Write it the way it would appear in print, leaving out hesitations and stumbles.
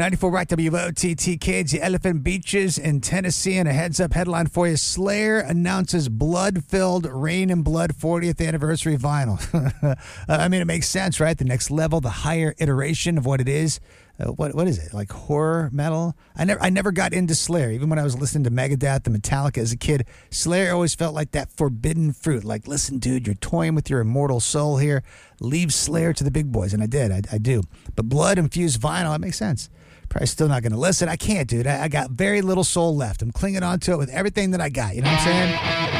94 Rock WOTT Kids, the Elephant Beaches in Tennessee, and a heads-up headline for you. Slayer announces blood-filled Rain and Blood 40th anniversary vinyl. I mean, it makes sense, right? The next level, the higher iteration of what it is. What is it, like horror metal? I never got into Slayer. Even when I was listening to Megadeth and Metallica as a kid, Slayer always felt like that forbidden fruit. Like, listen, dude, you're toying with your immortal soul here. Leave Slayer to the big boys. And I did. I do. But blood-infused vinyl, that makes sense. Probably still not going to listen. I can't, dude. I got very little soul left. I'm clinging on to it with everything that I got. You know what I'm saying?